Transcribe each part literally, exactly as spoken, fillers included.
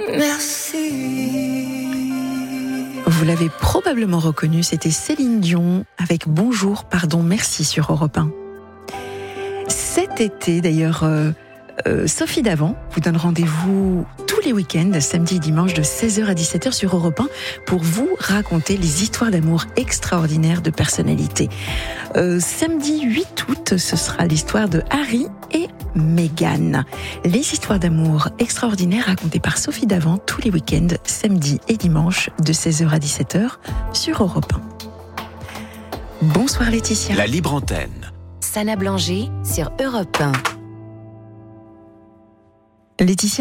Merci. Vous l'avez probablement reconnu, c'était Céline Dion avec Bonjour, pardon, merci sur Europe un. Cet été, d'ailleurs, euh, euh, Sophie Davant vous donne rendez-vous tous les week-ends, samedi et dimanche, de seize heures à dix-sept heures sur Europe un, pour vous raconter les histoires d'amour extraordinaires de personnalités. Euh, samedi huit août, ce sera l'histoire de Harry et Meghan. Les histoires d'amour extraordinaires racontées par Sophie Davant tous les week-ends, samedi et dimanche, de seize heures à dix-sept heures sur Europe un. Bonsoir Laetitia. La libre antenne. Sana Blanger sur Europe un. Laetitia ?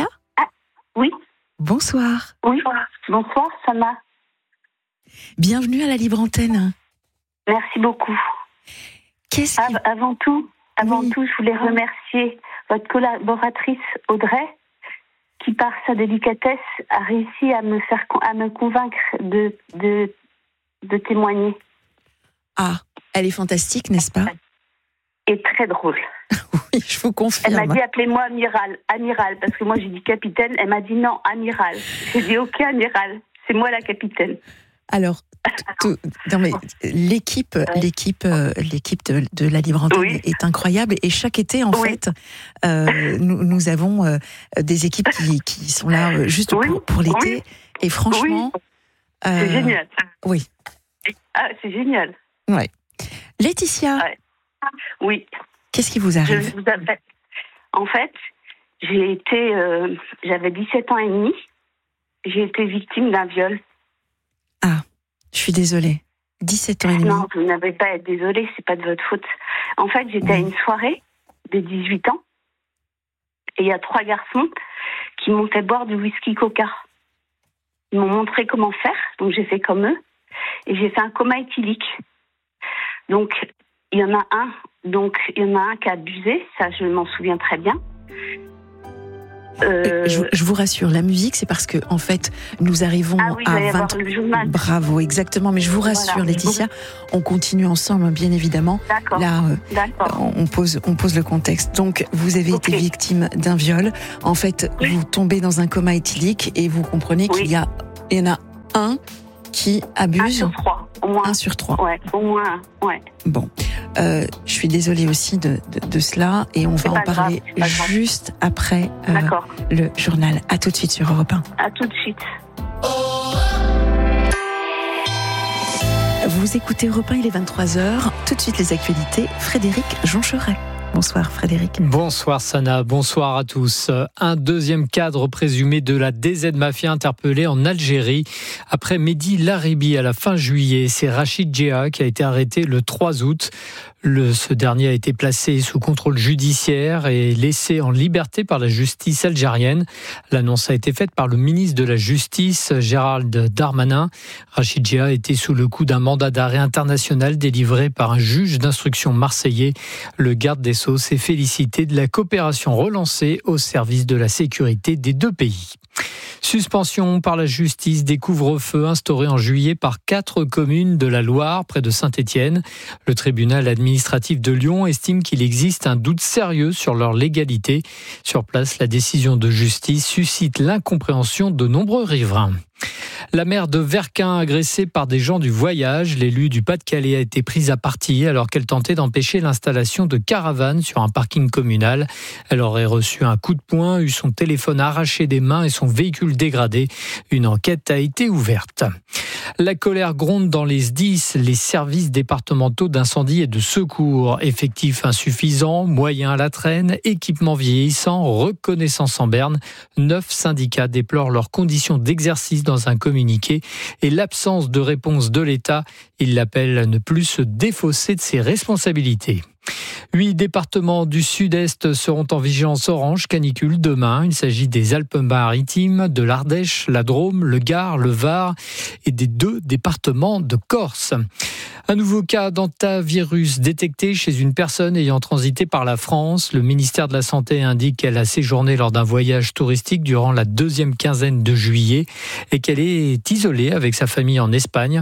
Ah, oui. Bonsoir. Oui, bonsoir Sana. Bienvenue à la libre antenne. Merci beaucoup. Qu'est-ce qui... Av- avant tout, avant Oui. tout, je voulais remercier votre collaboratrice Audrey, qui par sa délicatesse a réussi à me faire con- à me convaincre de de de témoigner. Ah, elle est fantastique, n'est-ce pas ? Et très drôle. Oui, je vous confirme. Elle m'a dit appelez-moi amiral, amiral, parce que moi j'ai dit capitaine. Elle m'a dit non, amiral. J'ai dit ok, amiral. C'est moi la capitaine. Alors, tout, non mais l'équipe, l'équipe, euh, l'équipe de, de la Libre Antenne Oui. est incroyable, et chaque été, en Oui. fait, euh, nous, nous avons euh, des équipes qui, qui sont là euh, juste Oui. pour, pour l'été, Oui. et franchement, C'est euh, génial. Oui, Ah, c'est génial. ouais. Laetitia, Ouais. Oui. qu'est-ce qui vous Je arrive ? vous appelle. En fait, j'ai été, euh, j'avais dix-sept ans et demi. J'ai été victime d'un viol. Ah, je suis désolée. dix-sept ans et demi. Non, vous n'avez pas à être désolée, c'est pas de votre faute. En fait, j'étais Oui. à une soirée de dix-huit ans et il y a trois garçons qui m'ont fait boire du whisky coca. Ils m'ont montré comment faire, donc j'ai fait comme eux et j'ai fait un coma éthylique. Donc il y en a un, donc il y en a un qui a abusé, ça je m'en souviens très bien. Euh, Je, je vous rassure, la musique, c'est parce que, en fait, nous arrivons ah oui, il va à y avoir vingt... le journal. Bravo, exactement. Mais je vous rassure, Voilà. Laetitia, on continue ensemble, bien évidemment. D'accord. Là, euh, D'accord. on pose, on pose le contexte. Donc, vous avez Ok. été victime d'un viol. En fait, Oui. vous tombez dans un coma éthylique et vous comprenez Oui. qu'il y a, il y en a un qui Un abuse. sur trois, au moins. Un sur trois. Ouais, au moins un, ouais. Bon, euh, je suis désolée aussi de, de, de cela, et on C'est va en pas parler grave, c'est pas grave. juste après euh, D'accord. le journal. À tout de suite sur Europe un. À tout de suite. Vous écoutez Europe un, il est vingt-trois heures. Tout de suite les actualités. Frédéric Joncheret. Bonsoir Frédéric. Bonsoir Sana, bonsoir à tous. Un deuxième cadre présumé de la D Z Mafia interpellé en Algérie. Après Mehdi Laribi à la fin juillet, c'est Rachid Djea qui a été arrêté le trois août. Le, ce dernier a été placé sous contrôle judiciaire et laissé en liberté par la justice algérienne. L'annonce a été faite par le ministre de la Justice, Gérald Darmanin. Rachid Djea était sous le coup d'un mandat d'arrêt international délivré par un juge d'instruction marseillais. Le garde des Sceaux s'est félicité de la coopération relancée au service de la sécurité des deux pays. Suspension par la justice des couvre-feux instaurés en juillet par quatre communes de la Loire, près de Saint-Étienne. Le tribunal administratif de Lyon estime qu'il existe un doute sérieux sur leur légalité. Sur place, la décision de justice suscite l'incompréhension de nombreux riverains. La maire de Verquin, agressée par des gens du voyage, l'élu du Pas-de-Calais a été prise à partie alors qu'elle tentait d'empêcher l'installation de caravanes sur un parking communal. Elle aurait reçu un coup de poing, eu son téléphone arraché des mains et son véhicule dégradé. Une enquête a été ouverte. La colère gronde dans les S D I S, les services départementaux d'incendie et de secours. Effectifs insuffisants, moyens à la traîne, équipements vieillissants, reconnaissance en berne. Neuf syndicats déplorent leurs conditions d'exercice dans un communiqué et l'absence de réponse de l'État. Ils l'appellent à ne plus se défausser de ses responsabilités. Huit départements du sud-est seront en vigilance orange canicule demain. Il s'agit des Alpes-Maritimes, de l'Ardèche, la Drôme, le Gard, le Var et des deux départements de Corse. Un nouveau cas d'hantavirus détecté chez une personne ayant transité par la France. Le ministère de la Santé indique qu'elle a séjourné lors d'un voyage touristique durant la deuxième quinzaine de juillet et qu'elle est isolée avec sa famille en Espagne.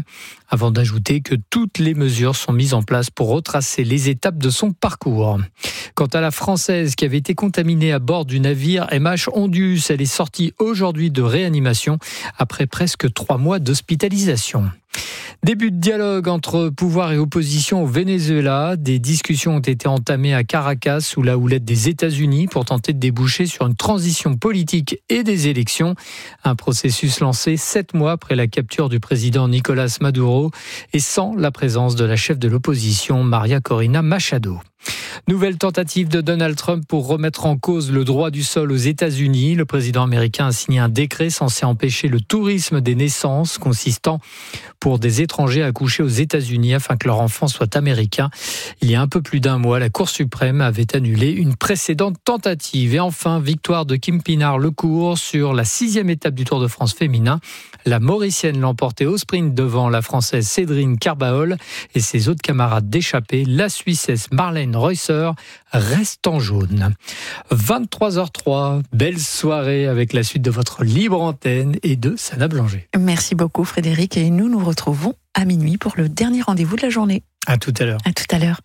avant d'ajouter que toutes les mesures sont mises en place pour retracer les étapes de son parcours. Quant à la Française qui avait été contaminée à bord du navire M H Ondius, elle est sortie aujourd'hui de réanimation après presque trois mois d'hospitalisation. Début de dialogue entre pouvoir et opposition au Venezuela. Des discussions ont été entamées à Caracas sous la houlette des États-Unis pour tenter de déboucher sur une transition politique et des élections. Un processus lancé sept mois après la capture du président Nicolás Maduro et sans la présence de la chef de l'opposition, Maria Corina Machado. Nouvelle tentative de Donald Trump pour remettre en cause le droit du sol aux États-Unis. Le président américain a signé un décret censé empêcher le tourisme des naissances, consistant pour des étrangers à accoucher aux États-Unis afin que leur enfant soit américain. Il y a un peu plus d'un mois, la Cour suprême avait annulé une précédente tentative. Et enfin, victoire de Kim Pinard-Lecourt sur la sixième étape du Tour de France féminin. La Mauricienne l'emportait au sprint devant la Française Cédrine Carbaol et ses autres camarades d'échappée. La Suissesse Marlène Reusser reste en jaune. vingt-trois heures trois, belle soirée avec la suite de votre libre antenne et de Sana Blanger. Merci beaucoup Frédéric et nous nous retrouvons à minuit pour le dernier rendez-vous de la journée. À tout à l'heure. À tout à l'heure.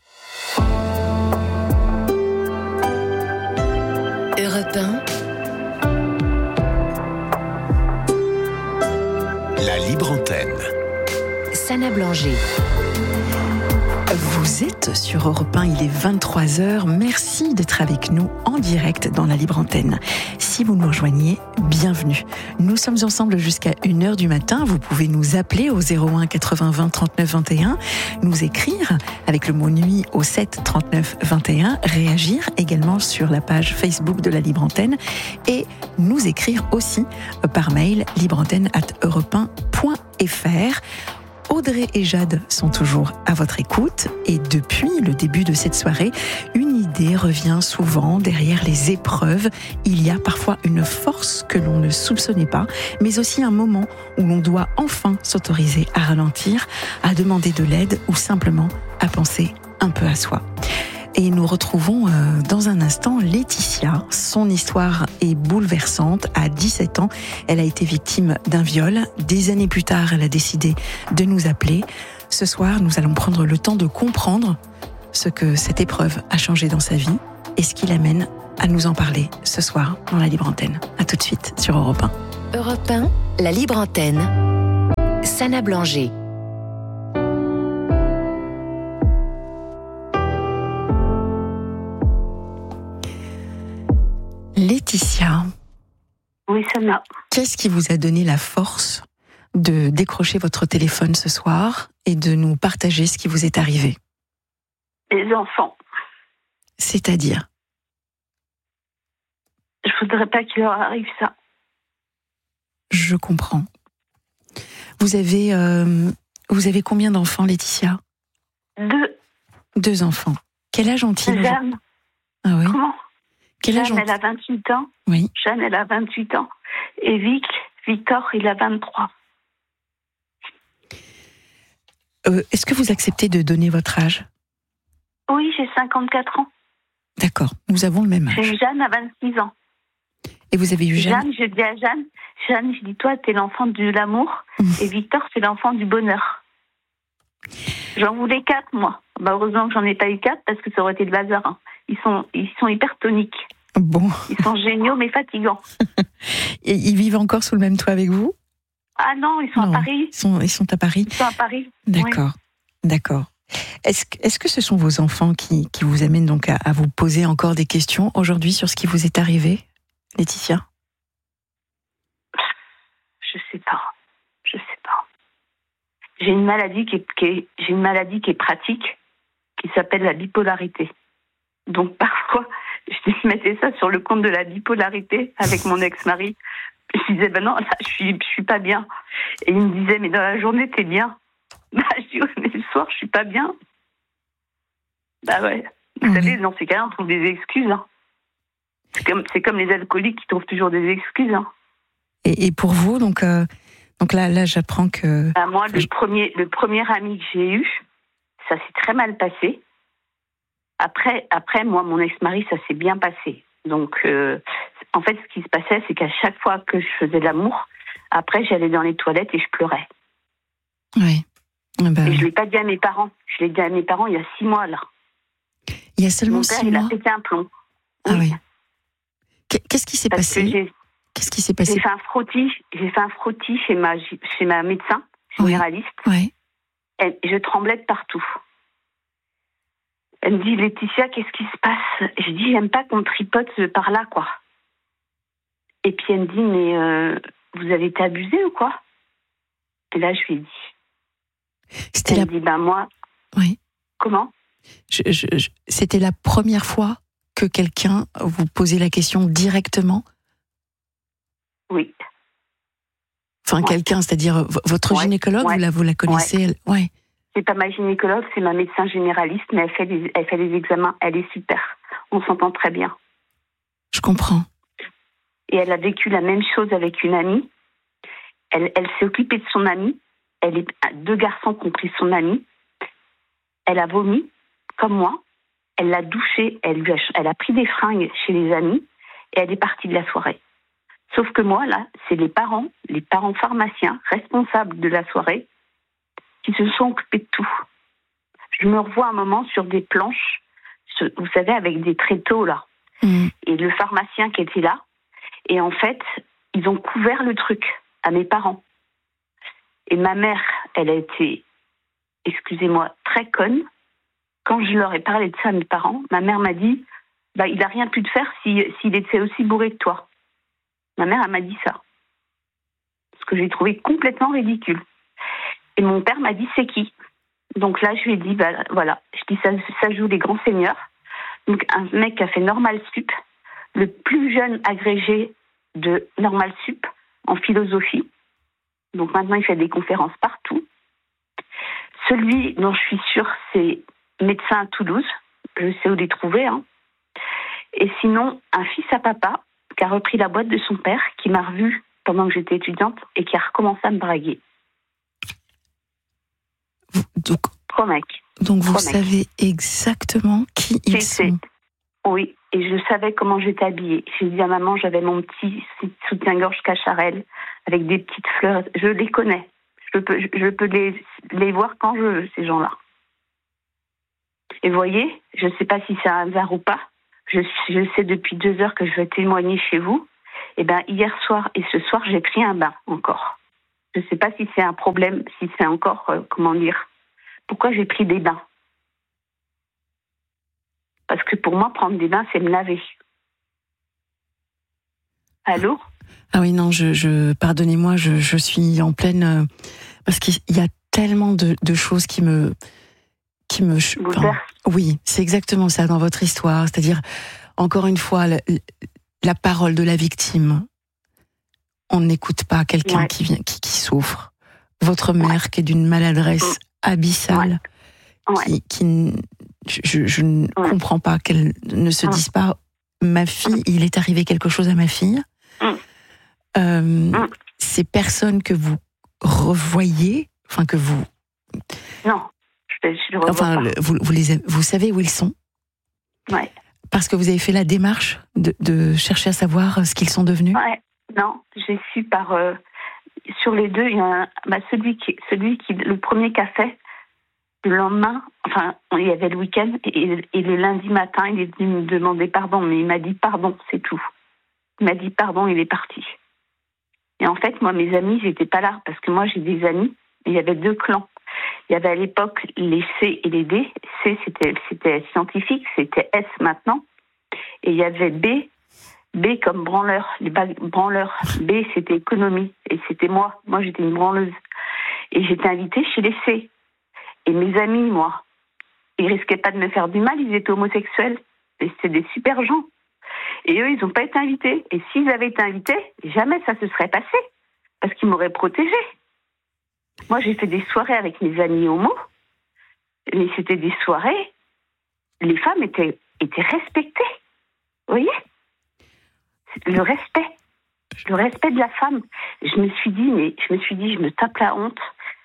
Europe un. La libre antenne. Sana Blanger. Vous êtes sur Europe un, il est vingt-trois heures. Merci d'être avec nous en direct dans la libre antenne. Si vous nous rejoignez, bienvenue. Nous sommes ensemble jusqu'à une heure du matin. Vous pouvez nous appeler au zéro un quatre-vingts vingt trente-neuf vingt et un, nous écrire avec le mot nuit au sept trente-neuf vingt et un, réagir également sur la page Facebook de la libre antenne et nous écrire aussi par mail libreantenne arobase europe un point f r. Audrey et Jade sont toujours à votre écoute et depuis le début de cette soirée, une idée revient souvent derrière les épreuves. Il y a parfois une force que l'on ne soupçonnait pas, mais aussi un moment où l'on doit enfin s'autoriser à ralentir, à demander de l'aide ou simplement à penser un peu à soi. Et nous retrouvons euh, dans un instant Laetitia. Son histoire est bouleversante. À dix-sept ans, elle a été victime d'un viol. Des années plus tard, elle a décidé de nous appeler. Ce soir, nous allons prendre le temps de comprendre ce que cette épreuve a changé dans sa vie et ce qui l'amène à nous en parler ce soir dans la libre antenne. À tout de suite sur Europe un. Europe un, la libre antenne. Sana Blanger. Laetitia. Oui, Sana. Qu'est-ce qui vous a donné la force de décrocher votre téléphone ce soir et de nous partager ce qui vous est arrivé? Les enfants. C'est-à-dire? Je voudrais pas qu'il leur arrive ça. Je comprends. Vous avez, euh, vous avez combien d'enfants, Laetitia? Deux. Deux enfants. Quel âge ont-ils? Jeanne. Ah oui. Comment? Quel âge Jeanne, ont-ils? elle a vingt-huit ans. Oui. Jeanne, elle a vingt-huit ans. Et Vic, Victor, il a vingt-trois. Euh, est-ce que vous acceptez de donner votre âge? Oui, j'ai cinquante-quatre ans. D'accord, nous avons le même âge. J'ai eu Jeanne à vingt-six ans. Et vous avez eu Jeanne? Jeanne, je dis à Jeanne, Jeanne, je dis toi, t'es l'enfant de l'amour, et Victor, c'est l'enfant du bonheur. J'en voulais quatre, moi. Bah, heureusement que j'en ai pas eu quatre, parce que ça aurait été le bazar. Hein. Ils sont, ils sont hypertoniques. Bon. Ils sont géniaux, mais fatigants. Et ils vivent encore sous le même toit avec vous? Ah non, ils sont Non, à Paris. Ils sont, ils sont à Paris? Ils sont à Paris. D'accord, oui. D'accord. Est-ce, est-ce que ce sont vos enfants qui, qui vous amènent donc à, à vous poser encore des questions aujourd'hui sur ce qui vous est arrivé, Laetitia? Je sais pas. Je sais pas. J'ai une maladie qui est, qui est, j'ai une maladie qui est pratique, qui s'appelle la bipolarité. Donc parfois, je mettais ça sur le compte de la bipolarité avec mon ex-mari. Je disais, ben non, là, je suis, je suis pas bien. Et il me disait, mais dans la journée, t'es bien. Bah, je dis, mais le soir, je suis pas bien. Bah ouais. Vous mmh. savez, dans ces cas-là, on trouve des excuses. Hein. C'est comme, c'est comme les alcooliques qui trouvent toujours des excuses. Hein. Et, et pour vous, donc, euh, donc là, là, j'apprends que... Bah, moi, le premier, le premier ami que j'ai eu, ça s'est très mal passé. Après, après, moi, mon ex-mari, ça s'est bien passé. Donc, euh, en fait, ce qui se passait, c'est qu'à chaque fois que je faisais de l'amour, après, j'allais dans les toilettes et je pleurais. Oui. bah, Et je ne l'ai pas dit à mes parents. Je l'ai dit à mes parents il y a six mois, là. il y a seulement Mon père, six il mois. a pété un plomb. Ah Oui. oui. Qu'est-ce qui s'est Parce que passé j'ai, Qu'est-ce qui s'est j'ai passé fait un frottis, j'ai fait un frottis chez ma, chez ma médecin Oui. généraliste. Ouais. Et je tremblais de partout. Elle me dit, Laetitia, qu'est-ce qui se passe? Je dis, j'aime pas qu'on me tripote par là, quoi. Et puis elle me dit, mais euh, vous avez été abusée ou quoi? Et là, je lui ai dit. C'était Elle la... me dit, ben moi, Oui. comment? Je, je, je... C'était la première fois que quelqu'un vous posait la question directement? Oui. Enfin, Ouais. quelqu'un, c'est-à-dire v- votre Ouais. gynécologue, Ouais. vous, la, vous la connaissez elle... Ouais. C'est pas ma gynécologue, c'est ma médecin généraliste, mais elle fait des, elle fait des examens, elle est super. On s'entend très bien. Je comprends. Et elle a vécu la même chose avec une amie. Elle, elle s'est occupée de son amie. Elle est deux garçons qui ont pris son amie. Elle a vomi, comme moi. Elle l'a douchée. Elle, lui a, elle a pris des fringues chez les amis et elle est partie de la soirée. Sauf que moi, là, c'est les parents, les parents pharmaciens responsables de la soirée qui se sont occupés de tout. Je me revois un moment sur des planches, vous savez, avec des tréteaux, là. Mmh. Et le pharmacien qui était là. Et en fait, ils ont couvert le truc à mes parents. Et ma mère, elle a été, excusez-moi, très conne. Quand je leur ai parlé de ça à mes parents, ma mère m'a dit, bah, il n'a rien pu te faire si, s'il était aussi bourré que toi. Ma mère, elle m'a dit ça. Ce que j'ai trouvé complètement ridicule. Et mon père m'a dit, c'est qui? Donc là, je lui ai dit, bah, voilà, je dis, ça, ça joue les grands seigneurs. Donc un mec qui a fait Normal Sup, le plus jeune agrégé de Normal Sup en philosophie. Donc maintenant, il fait des conférences partout. Celui dont je suis sûre, c'est médecin à Toulouse. Je sais où les trouver. Hein. Et sinon, un fils à papa qui a repris la boîte de son père, qui m'a revue pendant que j'étais étudiante et qui a recommencé à me draguer. Vous- donc, Trois mecs. donc vous Trois mecs. savez exactement qui ils C'est- sont. Oui, et je savais comment j'étais habillée. J'ai dit à maman, j'avais mon petit soutien-gorge Cacharel avec des petites fleurs. Je les connais. Je peux, je peux les, les voir quand je veux, ces gens-là. Et vous voyez, je ne sais pas si c'est un hasard ou pas. Je, je sais depuis deux heures que je vais témoigner chez vous. Et bien, hier soir et ce soir, j'ai pris un bain encore. Je ne sais pas si c'est un problème, si c'est encore, euh, comment dire, pourquoi j'ai pris des bains. Parce que pour moi, prendre des bains, c'est me laver. Allô? Ah oui, non, je, je pardonnez-moi, je, je suis en pleine... euh, parce qu'il y a tellement de, de choses qui me... Qui me ch- enfin, Bouleverse. oui, c'est exactement ça dans votre histoire. C'est-à-dire, encore une fois, la, la parole de la victime. On n'écoute pas quelqu'un Ouais. qui, vient, qui, qui souffre. Votre mère qui est d'une maladresse abyssale, Ouais. qui, qui n- je, je ne Ouais. comprends pas qu'elle ne se Ouais. dise pas, ma fille, il est arrivé quelque chose à ma fille. Mm. Euh, Mm. Ces personnes que vous revoyez, enfin que vous, Non, je ne le revois enfin pas. le- vous, vous les, avez- vous savez où ils sont, Ouais. parce que vous avez fait la démarche de, de chercher à savoir ce qu'ils sont devenus. Ouais. Non, j'ai su par... euh, sur les deux, il y a un, bah, celui, qui, celui qui... Le premier qu'a fait, le lendemain, enfin, il y avait le week-end, et, et le lundi matin, il est venu me demander pardon, mais il m'a dit pardon, c'est tout. Il m'a dit pardon, il est parti. Et en fait, moi, mes amis, j'étais pas là, parce que moi, j'ai des amis, et il y avait deux clans. Il y avait à l'époque les C et les D. C, c'était, c'était scientifique, c'était S maintenant. Et il y avait B, B comme branleur, les ba- branleurs. B, c'était économie, et c'était moi. Moi, j'étais une branleuse. Et j'étais invitée chez les C. Et mes amis, moi, ils risquaient pas de me faire du mal, ils étaient homosexuels. Et c'était des super gens. Et eux, ils n'ont pas été invités. Et s'ils avaient été invités, jamais ça se serait passé. Parce qu'ils m'auraient protégée. Moi, j'ai fait des soirées avec mes amis homo. Mais c'était des soirées, les femmes étaient, étaient respectées. Vous voyez? Le respect. Le respect de la femme. Je me suis dit, mais je me suis dit, je me tape la honte.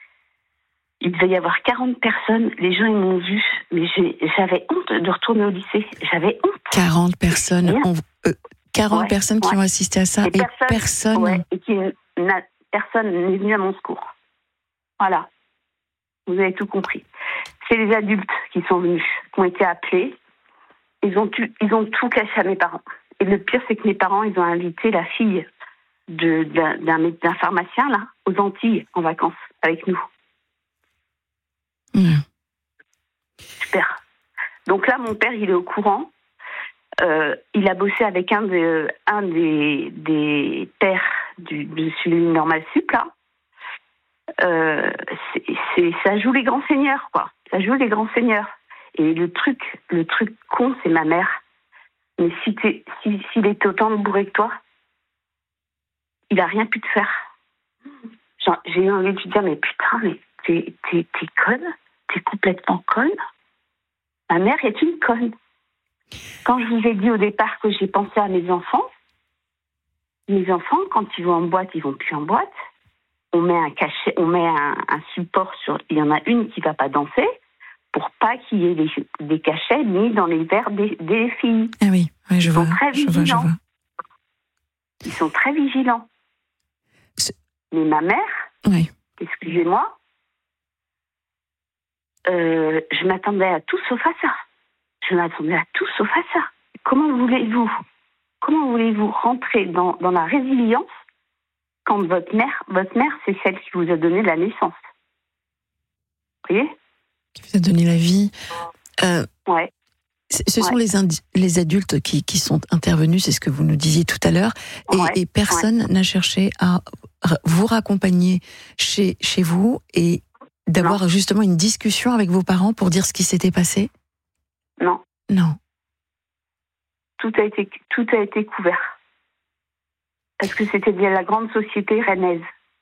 Il devait y avoir quarante personnes. Les gens, ils m'ont vu. Mais j'ai, j'avais honte de retourner au lycée. J'avais honte. quarante personnes, Rien. ont, euh, quarante Ouais, personnes qui ouais. ont assisté à ça, et, Et personne- personne. Ouais, et qui n'a, personne n'est venu à mon secours. Voilà. Vous avez tout compris. C'est les adultes qui sont venus, qui ont été appelés. Ils ont, tu, ils ont tout caché à mes parents. Et le pire, c'est que mes parents, ils ont invité la fille de, d'un, d'un, d'un pharmacien, là, aux Antilles, en vacances, avec nous. Mmh. Super. Donc là, mon père, il est au courant. Euh, il a bossé avec un, de, un des, des pères du, de celui normal sup, là. Euh, c'est, c'est, ça joue les grands seigneurs, quoi. Ça joue les grands seigneurs. Et le truc, le truc con, c'est ma mère. Mais si t'es, si, s'il était autant bourré que toi, il a rien pu te faire. Genre, j'ai eu envie de lui dire, mais putain, mais t'es, t'es, t'es conne, t'es complètement conne. Ma mère est une conne. Quand je vous ai dit au départ que j'ai pensé à mes enfants, mes enfants, quand ils vont en boîte, ils vont plus en boîte. On met un cachet, on met un, un support sur. Il y en a une qui va pas danser pour pas qu'il y ait des, des cachets mis dans les verres des, des filles. Ah oui, oui, je Ils vois. sont très je vigilants. vois, je vois. Ils sont très vigilants. C'est... Mais ma mère, Oui. excusez-moi, euh, je m'attendais à tout sauf à ça. Je m'attendais à tout sauf à ça. Comment voulez-vous, comment voulez-vous rentrer dans, dans la résilience quand votre mère, votre mère, c'est celle qui vous a donné la naissance? Vous voyez? Qui vous a donné la vie. Euh, ouais. Ce sont ouais. les, indi- les adultes qui, qui sont intervenus, c'est ce que vous nous disiez tout à l'heure, et, Ouais. et personne ouais. n'a cherché à r- vous raccompagner chez, chez vous et d'avoir Non. justement une discussion avec vos parents pour dire ce qui s'était passé? Non. Non. Tout a été, tout a été couvert. Parce que c'était de la grande société rennaise.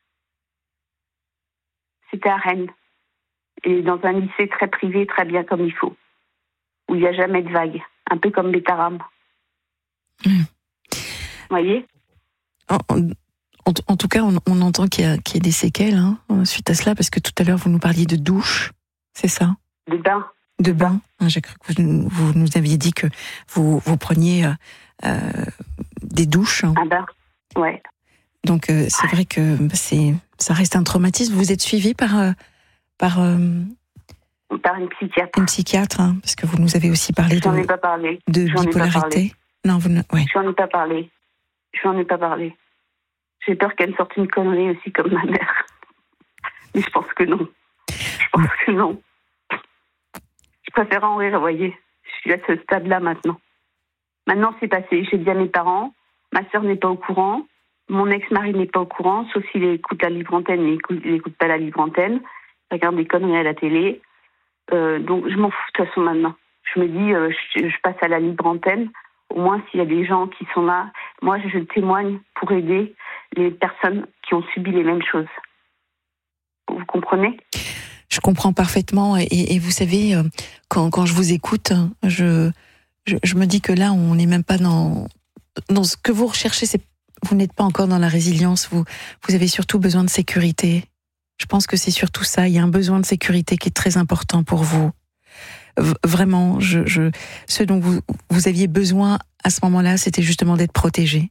C'était à Rennes. Et dans un lycée très privé, très bien comme il faut. Où il n'y a jamais de vagues. Un peu comme Bétarame. Mmh. Vous voyez? En, en, en tout cas, on, on entend qu'il y, a, qu'il y a des séquelles hein, suite à cela, parce que tout à l'heure, vous nous parliez de douche, c'est ça? De bain. De bain. J'ai cru que vous, vous nous aviez dit que vous, vous preniez euh, des douches. Un bain, ouais. Donc euh, c'est vrai que c'est, ça reste un traumatisme. Vous êtes suivi par, euh, par euh, par une psychiatre. Une psychiatre, hein, parce que vous nous avez aussi parlé J'en de, ai pas parlé. de J'en ai pas bipolarité. parlé. Non, vous ne, ouais. Je n'en ai pas parlé. Je n'en ai pas parlé. J'ai peur qu'elle me sorte une connerie aussi comme ma mère. Mais je pense que non. Je pense que non. Je préfère en rire, vous voyez. Je suis à ce stade-là maintenant. Maintenant, c'est passé. J'ai dit à mes parents. Ma sœur n'est pas au courant. Mon ex-mari n'est pas au courant, sauf s'il écoute la libre antenne, mais il n'écoute pas la libre antenne. Il regarde des conneries à la télé. Euh, donc, je m'en fous de toute façon maintenant. Je me dis, euh, je, je passe à la libre antenne. Au moins, s'il y a des gens qui sont là, moi, je témoigne pour aider les personnes qui ont subi les mêmes choses. Vous comprenez ? Je comprends parfaitement. Et, et vous savez, quand, quand je vous écoute, je, je, je me dis que là, on n'est même pas dans, dans ce que vous recherchez. C'est, vous n'êtes pas encore dans la résilience. Vous, vous avez surtout besoin de sécurité. Je pense que c'est surtout ça. Il y a un besoin de sécurité qui est très important pour vous. Vraiment, je, je, ce dont vous, vous aviez besoin à ce moment-là, c'était justement d'être protégé.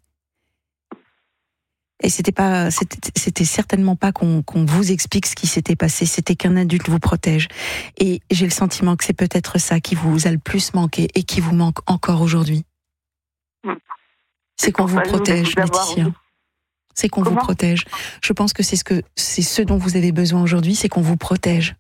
Et c'était pas, c'était, c'était certainement pas qu'on, qu'on vous explique ce qui s'était passé. C'était qu'un adulte vous protège. Et j'ai le sentiment que c'est peut-être ça qui vous a le plus manqué et qui vous manque encore aujourd'hui. Mmh. C'est qu'on vous protège, Laetitia. C'est qu'on vous protège. Je pense que c'est ce que, c'est ce dont vous avez besoin aujourd'hui, c'est qu'on vous protège.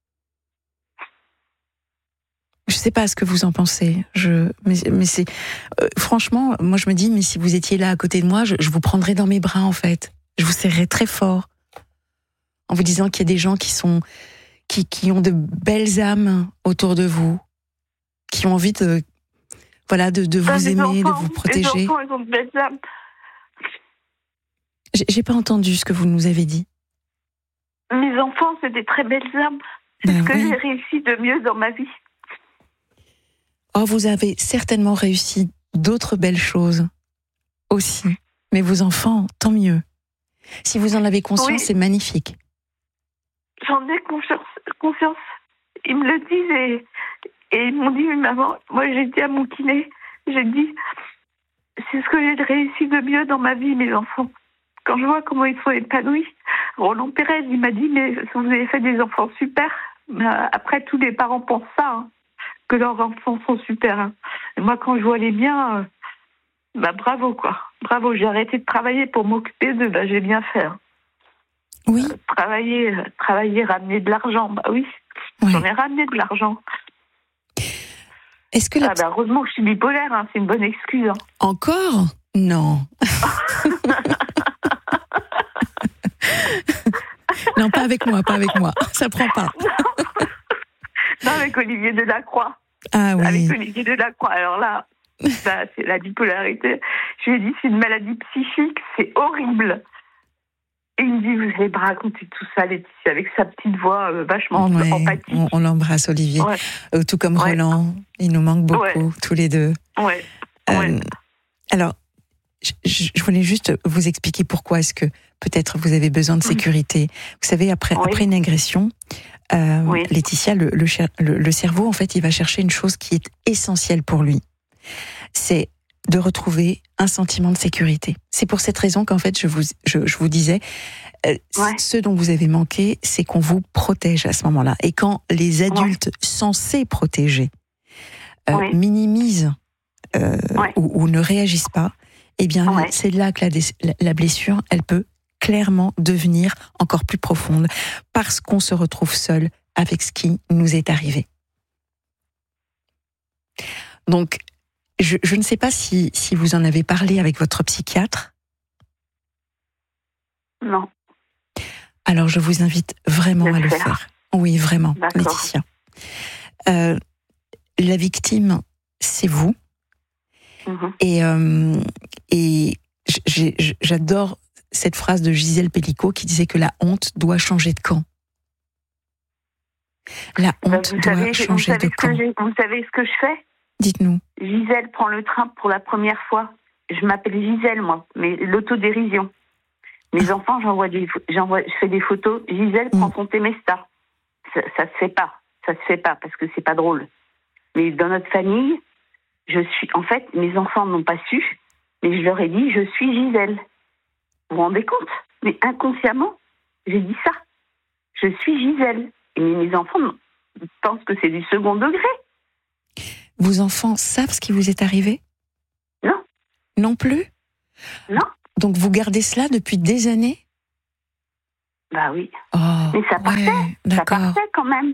Je sais pas ce que vous en pensez. Je, mais, mais c'est, euh, franchement, moi je me dis, mais si vous étiez là à côté de moi, je, je vous prendrais dans mes bras en fait. Je vous serrerais très fort, en vous disant qu'il y a des gens qui sont, qui, qui ont de belles âmes autour de vous, qui ont envie de, voilà, de, de vous aimer, enfants, de vous protéger. Les enfants, ils ont de belles âmes. J'ai, j'ai pas entendu ce que vous nous avez dit. Mes enfants, c'est des très belles âmes. C'est ben ce que oui. J'ai réussi de mieux dans ma vie. Oh, vous avez certainement réussi d'autres belles choses aussi. Mais vos enfants, tant mieux. Si vous en avez conscience, oui. C'est magnifique. J'en ai conscience. conscience. Ils me le disent et, et ils m'ont dit, mais maman, moi j'ai dit à mon kiné, j'ai dit, c'est ce que j'ai réussi de mieux dans ma vie, mes enfants. Quand je vois comment ils sont épanouis Roland Pérez, il m'a dit, mais vous avez fait des enfants super. Après, tous les parents pensent ça, hein, que leurs enfants sont super. Hein. Et moi, quand je vois les miens, euh, bah bravo, quoi. Bravo, j'ai arrêté de travailler pour m'occuper d'eux, bah j'ai bien fait. Hein. Oui. Euh, travailler, euh, travailler, ramener de l'argent, bah oui. Ouais. J'en ai ramené de l'argent. Est-ce que la... ah bah heureusement que je suis bipolaire, hein, c'est une bonne excuse. Hein. Encore ? Non. Non, pas avec moi, pas avec moi. Ça prend pas. Non, avec Olivier Delacroix. Ah oui. Avec Olivier Delacroix. Alors là, ça, c'est la bipolarité. Je lui ai dit, c'est une maladie psychique, c'est horrible. Et il me dit, vous allez pas raconter tout ça, Laetitia, avec sa petite voix euh, vachement ouais, empathique. On, on l'embrasse, Olivier. Ouais. Euh, tout comme ouais. Roland. Il nous manque beaucoup, ouais. tous les deux. Ouais. Euh, ouais. Alors, je, je voulais juste vous expliquer pourquoi est-ce que peut-être vous avez besoin de sécurité. Vous savez, après, oui. après une agression, euh, oui. Laetitia, le, le, le, le cerveau, en fait, il va chercher une chose qui est essentielle pour lui. C'est de retrouver un sentiment de sécurité. C'est pour cette raison qu'en fait, je vous, je, je vous disais, euh, ouais. ce dont vous avez manqué, c'est qu'on vous protège à ce moment-là. Et quand les adultes ouais. censés protéger euh, ouais. minimisent euh, ouais. ou, ou ne réagissent pas, eh bien, ouais. c'est là que la, la blessure, elle peut clairement devenir encore plus profonde, parce qu'on se retrouve seul avec ce qui nous est arrivé. Donc, je, je ne sais pas si, si vous en avez parlé avec votre psychiatre. Non. Alors, je vous invite vraiment à le faire. faire. Oui, vraiment, D'accord. Laetitia. Euh, la victime, c'est vous. Mmh. Et, euh, et j'ai, j'adore cette phrase de Gisèle Pellicot qui disait que la honte doit changer de camp. La honte vous doit savez, changer vous savez de camp. Vous savez ce que je fais ? Dites-nous. Gisèle prend le train pour la première fois. Je m'appelle Gisèle, moi, mais l'autodérision. Mes ah. enfants, j'envoie des, j'envoie, je fais des photos. Gisèle mmh. prend son Temesta. Ça, ça se fait pas. Ça se fait pas parce que c'est pas drôle. Mais dans notre famille, je suis, en fait, mes enfants n'ont pas su, mais je leur ai dit, je suis Gisèle. Vous vous rendez compte ? Mais inconsciemment, j'ai dit ça. Je suis Gisèle. Et mes enfants pensent que c'est du second degré. Vos enfants savent ce qui vous est arrivé ? Non. Non plus ? Non. Donc vous gardez cela depuis des années ? Bah oui. Oh, mais ça partait. Ouais, ça partait quand même.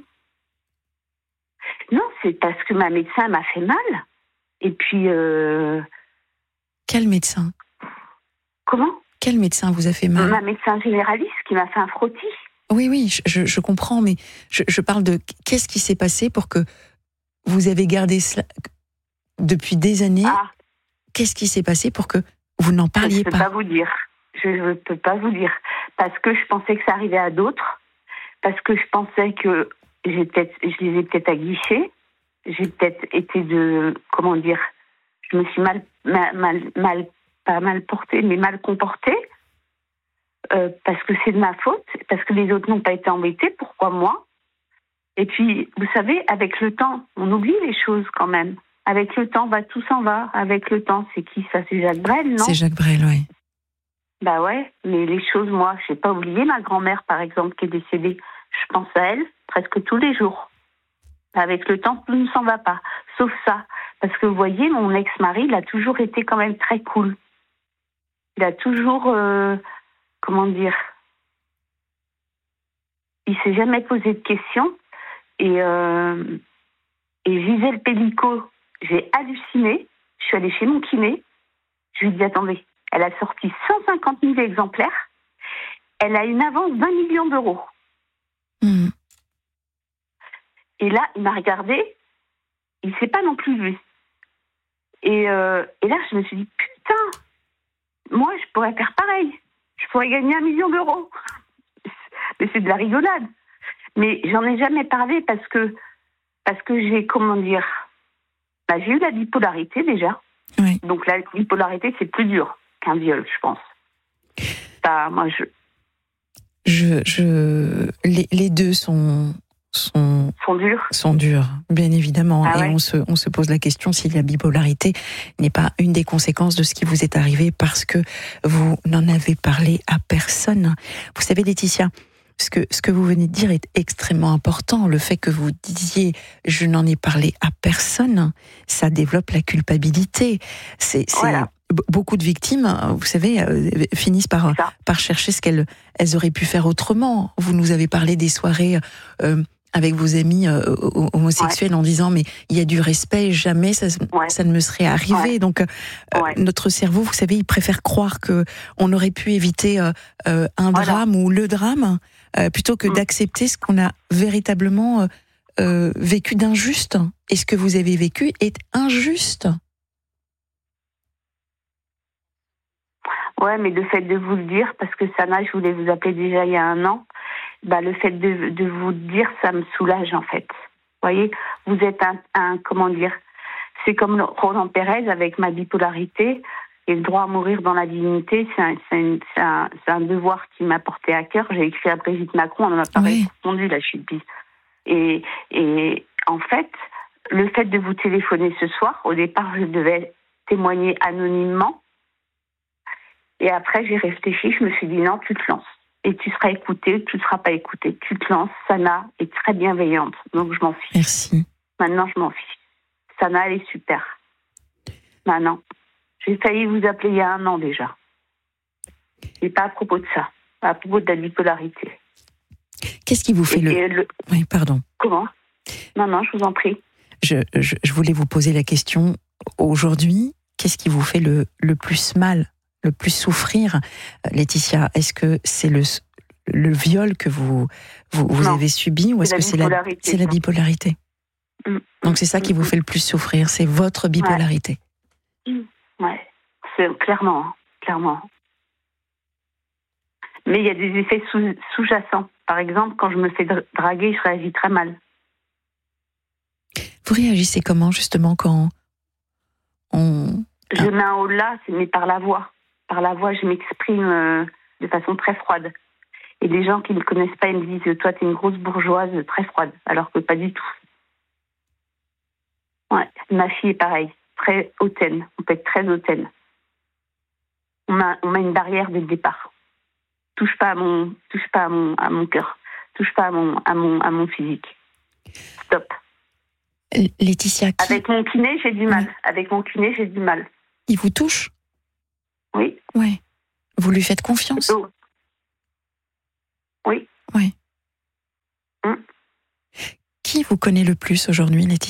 Non, c'est parce que ma médecin m'a fait mal. Et puis... Euh... Quel médecin ? Comment ? Quel médecin vous a fait mal ? Ma médecin généraliste qui m'a fait un frottis. Oui, oui, je, je, je comprends, mais je, je parle de qu'est-ce qui s'est passé pour que vous avez gardé cela depuis des années. Ah. Qu'est-ce qui s'est passé pour que vous n'en parliez pas ? Je ne peux pas vous dire. Je ne peux pas vous dire. Parce que je pensais que ça arrivait à d'autres. Parce que je pensais que j'ai peut-être, je les ai peut-être aguichés. J'ai peut-être été de... Comment dire ? Je me suis mal... mal, mal, mal pas mal portée, mais mal comportée. Euh, parce que c'est de ma faute. Parce que les autres n'ont pas été embêtés. Pourquoi moi ? Et puis, vous savez, avec le temps, on oublie les choses quand même. Avec le temps, bah, tout s'en va. Avec le temps, c'est qui ça ? C'est Jacques Brel, non ? C'est Jacques Brel, oui. Bah ouais, mais les choses, moi, je n'ai pas oublié ma grand-mère, par exemple, qui est décédée. Je pense à elle presque tous les jours. Avec le temps, tout ne s'en va pas. Sauf ça. Parce que, vous voyez, mon ex-mari, il a toujours été quand même très cool. Il a toujours... Euh, comment dire ? Il ne s'est jamais posé de questions. Et, euh, et Gisèle Pellicot, j'ai halluciné. Je suis allée chez mon kiné. Je lui ai dit, attendez, elle a sorti cent cinquante mille exemplaires. Elle a une avance d'un million d'euros. Mmh. Et là, il m'a regardé. Il ne s'est pas non plus vu. Et, euh, et là, je me suis dit, putain, moi, je pourrais faire pareil. Je pourrais gagner un million d'euros. Mais c'est de la rigolade. Mais j'en ai jamais parlé parce que, parce que j'ai, comment dire, bah, j'ai eu la bipolarité déjà. Oui. Donc la bipolarité, c'est plus dur qu'un viol, je pense. Bah, moi, je... Je, je... Les, les deux sont, sont, sont durs. Sont durs, bien évidemment. Ah et ouais. on se, on se pose la question si la bipolarité n'est pas une des conséquences de ce qui vous est arrivé parce que vous n'en avez parlé à personne. Vous savez, Laetitia, ce que, ce que vous venez de dire est extrêmement important. Le fait que vous disiez « je n'en ai parlé à personne », ça développe la culpabilité. C'est, c'est Voilà. Beaucoup de victimes, vous savez, euh, finissent par, par chercher ce qu'elles elles auraient pu faire autrement. Vous nous avez parlé des soirées euh, avec vos amis euh, homosexuels ouais. en disant « mais il y a du respect, jamais ça, ouais. ça ne me serait arrivé ouais. ». Donc euh, ouais. notre cerveau, vous savez, il préfère croire qu'on aurait pu éviter euh, euh, un voilà. drame ou le drame euh, plutôt que mmh. d'accepter ce qu'on a véritablement euh, euh, vécu d'injuste. Et ce que vous avez vécu est injuste. Ouais, mais le fait de vous le dire, parce que Sana, je voulais vous appeler déjà il y a un an, bah le fait de, de vous le dire, ça me soulage en fait. Vous voyez, vous êtes un, un comment dire, c'est comme Roland Pérez avec ma bipolarité et le droit à mourir dans la dignité, c'est un, c'est un, c'est un, c'est un devoir qui m'a porté à cœur. J'ai écrit à Brigitte Macron, on n'en a pas oui. répondu, là je suis pisse. Et, et en fait, le fait de vous téléphoner ce soir, au départ je devais témoigner anonymement. Et après, j'ai réfléchi, je me suis dit non, tu te lances. Et tu seras écoutée, tu ne seras pas écoutée. Tu te lances, Sana est très bienveillante, donc je m'en fiche. Merci. Maintenant, je m'en fiche. Sana, elle est super. Maintenant, j'ai failli vous appeler il y a un an déjà. Et pas à propos de ça, à propos de la bipolarité. Qu'est-ce qui vous fait le... le... Oui, pardon. Comment ? Non, non, je vous en prie. Je, je, je voulais vous poser la question, aujourd'hui, qu'est-ce qui vous fait le, le plus mal ? Le plus souffrir, Laetitia, est-ce que c'est le, le viol que vous, vous, vous avez subi ou est-ce que c'est la, c'est la bipolarité ? mmh. Donc c'est ça qui mmh. vous fait le plus souffrir, c'est votre bipolarité. Ouais, ouais. C'est clairement, hein, clairement. Mais il y a des effets sous, sous-jacents. Par exemple, quand je me fais draguer, je réagis très mal. Vous réagissez comment justement quand on... Je mets un haut là, mais par la voix. Par la voix, je m'exprime euh, de façon très froide. Et les gens qui ne me connaissent pas, ils me disent « Toi, t'es une grosse bourgeoise très froide », alors que pas du tout. Ouais, ma fille est pareille, très hautaine. On peut être très hautaine. On a, on a une barrière dès le départ. Touche pas à mon, touche pas à mon, à mon cœur. Touche pas à mon, à mon, à mon physique. Stop. Laetitia, qui... Avec mon kiné, j'ai du mal. Oui. Avec mon kiné, j'ai du mal. Il vous touche ? Oui. Oui. Vous lui faites confiance ? Oh. Oui. Oui. Hum. Qui vous connaît le plus aujourd'hui, Laetitia ?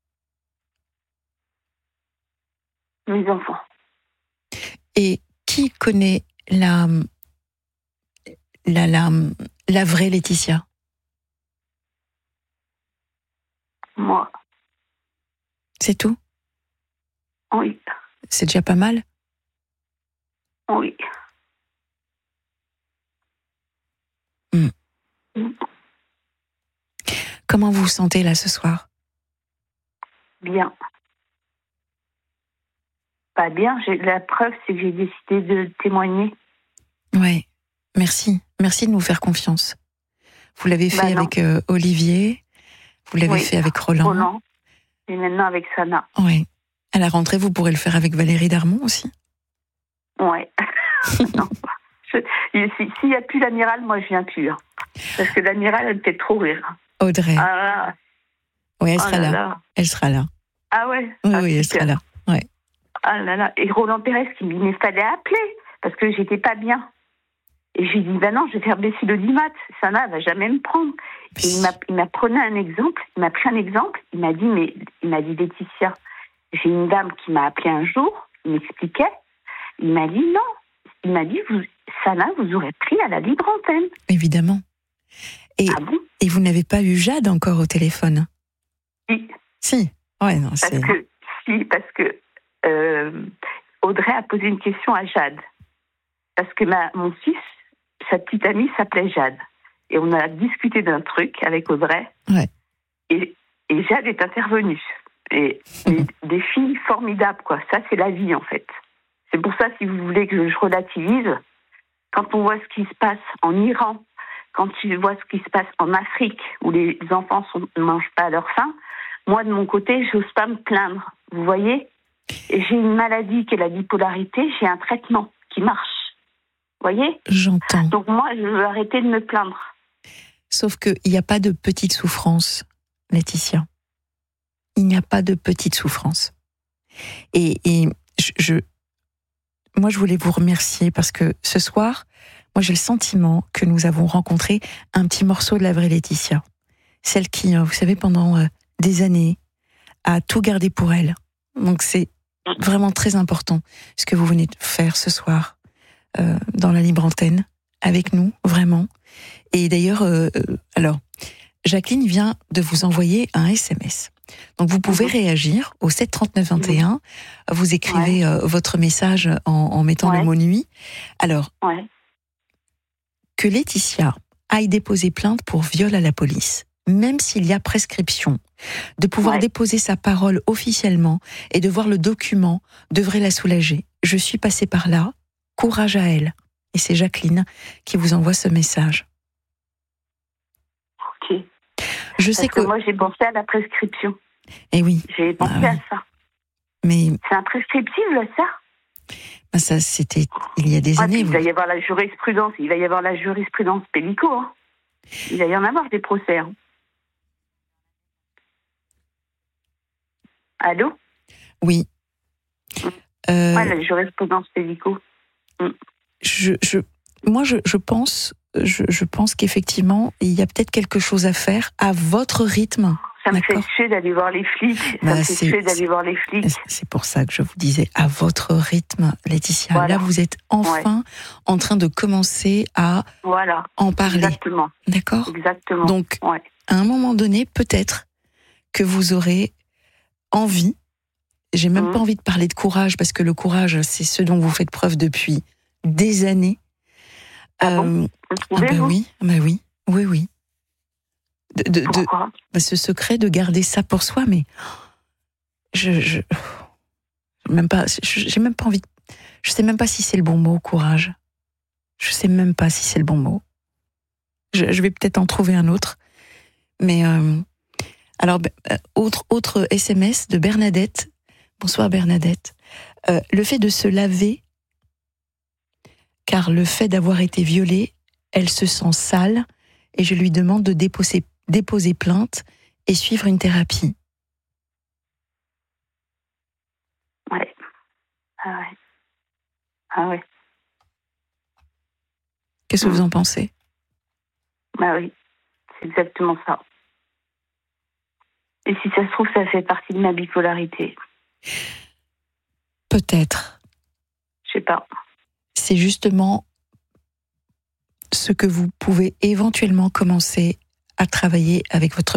Mes enfants. Et qui connaît la, la, la, la vraie Laetitia ? Moi. C'est tout ? Oui. C'est déjà pas mal ? Oui. Mmh. Mmh. Comment vous vous sentez là ce soir ? Bien. Pas bien. J'ai, la preuve, c'est que j'ai décidé de témoigner. Ouais. Merci. Merci de nous faire confiance. Vous l'avez fait bah avec euh, Olivier. Vous l'avez oui. fait avec Roland. Roland. Et maintenant avec Sana. Oui. À la rentrée, vous pourrez le faire avec Valérie Darmon aussi. Ouais. non. Je, s'il si n'y a plus l'amiral, moi je viens plus. Hein. Parce que l'amiral, elle me fait trop rire. Audrey. Ah là. Oui, elle oh sera là, là. là. Elle sera là. Ah ouais. Oui, ah, oui, elle sera là. Ouais. Ah là là. Et Roland Pérez qui me dit, mais il fallait appeler parce que j'étais pas bien. Et je lui dis, ben non, je vais faire baisser l'audimat. Sana, elle va jamais me prendre. Et il m'a, il m'a pris un exemple. Il m'a pris un exemple. Il m'a dit, mais il m'a dit, Laetitia, j'ai une dame qui m'a appelé un jour. Il m'expliquait. Il m'a dit non. Il m'a dit, vous, Sana, vous aurez pris à la libre antenne. Évidemment. Et, ah bon et vous n'avez pas eu Jade encore au téléphone ? Si. Si. Ouais, non, parce c'est... que si, parce que euh, Audrey a posé une question à Jade. Parce que ma, mon fils, sa petite amie s'appelait Jade. Et on a discuté d'un truc avec Audrey. Ouais. Et, et Jade est intervenue. Et, mmh. et des filles formidables, quoi. Ça, c'est la vie, en fait. C'est pour ça, si vous voulez que je relativise, quand on voit ce qui se passe en Iran, quand tu vois ce qui se passe en Afrique, où les enfants ne mangent pas à leur faim, moi, de mon côté, j'ose pas me plaindre. Vous voyez ? Et j'ai une maladie qui est la bipolarité, j'ai un traitement qui marche. Vous voyez ? J'entends. Donc moi, je veux arrêter de me plaindre. Sauf qu'il n'y a pas de petite souffrance, Laetitia. Il n'y a pas de petite souffrance. Et, et je, je, moi, je voulais vous remercier parce que ce soir, moi, j'ai le sentiment que nous avons rencontré un petit morceau de la vraie Laetitia. Celle qui, vous savez, pendant des années, a tout gardé pour elle. Donc, c'est vraiment très important ce que vous venez de faire ce soir euh, dans la libre antenne, avec nous, vraiment. Et d'ailleurs, euh, alors, Jacqueline vient de vous envoyer un S M S. Donc, vous pouvez réagir au sept trente-neuf vingt et un. Vous écrivez ouais. euh, votre message en, en mettant ouais. le mot nuit. Alors, ouais. que Laetitia aille déposer plainte pour viol à la police, même s'il y a prescription, de pouvoir ouais. déposer sa parole officiellement et de voir le document devrait la soulager. Je suis passée par là. Courage à elle. Et c'est Jacqueline qui vous envoie ce message. Ok. Je Parce sais que, que moi, j'ai pensé à la prescription. Eh oui. J'ai pensé ah, oui. à ça. Mais c'est imprescriptible, ça. Ben ça, c'était il y a des ah, années. Il vous... va y avoir la jurisprudence. Il va y avoir la jurisprudence Pellico. Hein. Il va y en avoir des procès. Hein. Allô ? Oui. Mmh. Euh... Ouais, la jurisprudence Pellico. Mmh. Je, je, moi, je, je pense, je, je pense qu'effectivement, il y a peut-être quelque chose à faire à votre rythme. Ça me fait chier d'aller voir les flics. Bah, ça me fait chier d'aller voir les flics. C'est pour ça que je vous disais à votre rythme, Laetitia. Voilà. Là, vous êtes enfin ouais. en train de commencer à voilà. en parler. Exactement. D'accord ? Exactement. Donc, ouais. à un moment donné, peut-être que vous aurez envie. J'ai même mmh. pas envie de parler de courage parce que le courage, c'est ce dont vous faites preuve depuis des années. Ah euh, bon ah bah oui, bah oui, oui, oui. De, de, Pourquoi de, bah ce secret de garder ça pour soi, mais je, je même pas, j'ai même pas envie. De, je sais même pas si c'est le bon mot, courage. Je sais même pas si c'est le bon mot. Je, je vais peut-être en trouver un autre, mais euh, alors autre autre S M S de Bernadette. Bonsoir Bernadette. Euh, le fait de se laver, car le fait d'avoir été violée, elle se sent sale et je lui demande de déposer, déposer plainte et suivre une thérapie. Ouais. Ah ouais. Ah ouais. Qu'est-ce que mmh. vous en pensez ? Bah oui, c'est exactement ça. Et si ça se trouve, ça fait partie de ma bipolarité. Peut-être. Je sais pas. C'est justement ce que vous pouvez éventuellement commencer à travailler avec votre